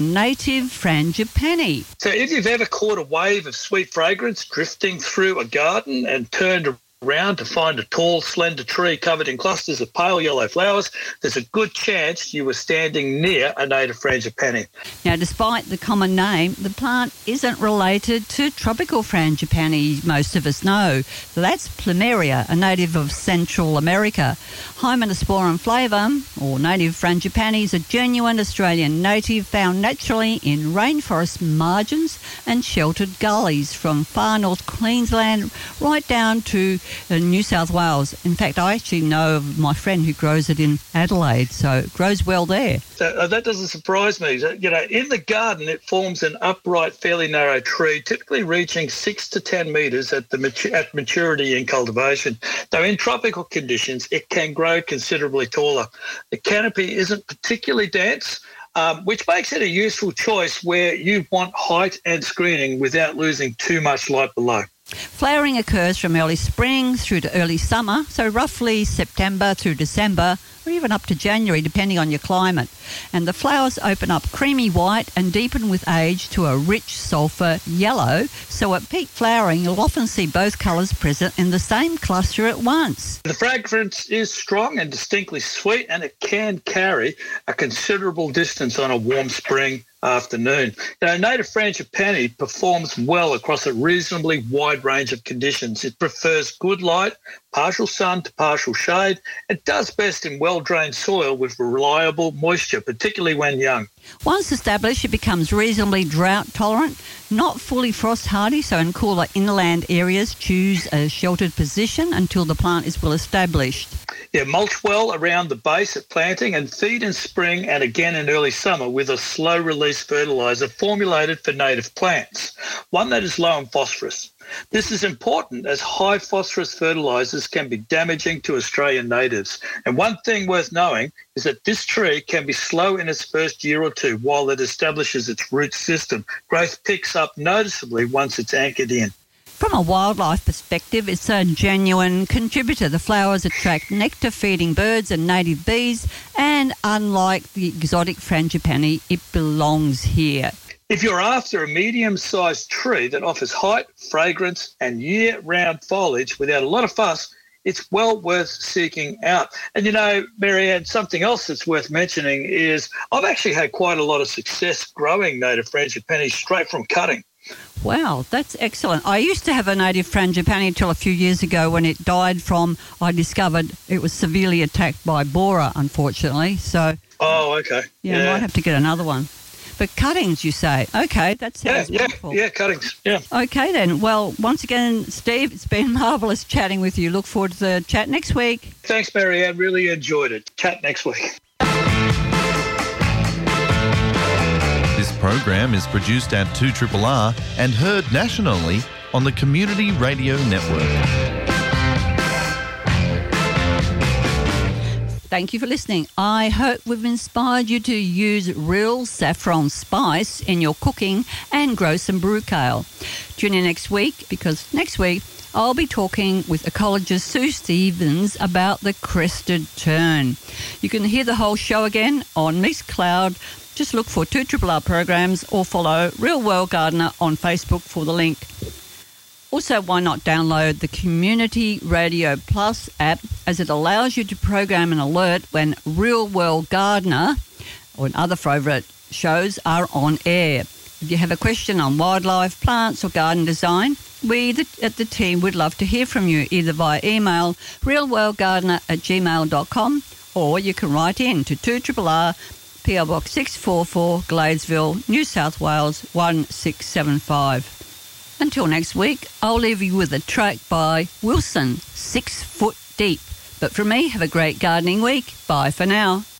native frangipani. So if you've ever caught a wave of sweet fragrance drifting through a garden and turned around to find a tall, slender tree covered in clusters of pale yellow flowers, there's a good chance you were standing near a native frangipani. Now, despite the common name, the plant isn't related to tropical frangipani most of us know. So that's Plumeria, a native of Central America. Hymenasporum flavum, or native frangipani, is a genuine Australian native found naturally in rainforest margins and sheltered gullies from far north Queensland right down to New South Wales. In fact, I actually know of my friend who grows it in Adelaide, so it grows well there. So that doesn't surprise me. In the garden, it forms an upright, fairly narrow tree, typically reaching 6 to 10 metres at maturity in cultivation. Though in tropical conditions, it can grow considerably taller. The canopy isn't particularly dense, which makes it a useful choice where you want height and screening without losing too much light below. Flowering occurs from early spring through to early summer, so roughly September through December, or even up to January, depending on your climate. And the flowers open up creamy white and deepen with age to a rich sulphur yellow, so at peak flowering you'll often see both colours present in the same cluster at once. The fragrance is strong and distinctly sweet, and it can carry a considerable distance on a warm spring afternoon. Native frangipani performs well across a reasonably wide range of conditions. It prefers good light, partial sun to partial shade. It does best in well-drained soil with reliable moisture, particularly when young. Once established, it becomes reasonably drought-tolerant, not fully frost-hardy, so in cooler inland areas, choose a sheltered position until the plant is well established. Mulch well around the base at planting and feed in spring and again in early summer with a slow-release fertiliser formulated for native plants, one that is low in phosphorus. This is important as high phosphorus fertilisers can be damaging to Australian natives. And one thing worth knowing is that this tree can be slow in its first year or two while it establishes its root system. Growth picks up noticeably once it's anchored in. From a wildlife perspective, it's a genuine contributor. The flowers attract nectar-feeding birds and native bees, and unlike the exotic frangipani, it belongs here. If you're after a medium-sized tree that offers height, fragrance and year-round foliage without a lot of fuss, it's well worth seeking out. And, Marianne, something else that's worth mentioning is I've actually had quite a lot of success growing native frangipani straight from cutting. Wow, that's excellent. I used to have a native frangipani until a few years ago when it died I discovered it was severely attacked by borer, unfortunately. So, oh, okay. Yeah, I might have to get another one. But cuttings, you say? Okay, that sounds wonderful. Yeah, cuttings, yeah. Okay then. Well, once again, Steve, it's been marvellous chatting with you. Look forward to the chat next week. Thanks, Marianne. Really enjoyed it. Chat next week. This program is produced at 2RRR and heard nationally on the Community Radio Network. Thank you for listening. I hope we've inspired you to use real saffron spice in your cooking and grow some brew kale. Tune in next week, because next week I'll be talking with ecologist Sue Stevens about the crested tern. You can hear the whole show again on Mixcloud. Just look for 2RRR programs or follow Real World Gardener on Facebook for the link. Also, why not download the Community Radio Plus app, as it allows you to program an alert when Real World Gardener or other favourite shows are on air. If you have a question on wildlife, plants or garden design, we at the team would love to hear from you, either via email realworldgardener@gmail.com, or you can write in to 2RRR, PO Box 644, Gladesville, New South Wales 1675. Until next week, I'll leave you with a track by Wilson, 6 Foot Deep. But from me, have a great gardening week. Bye for now.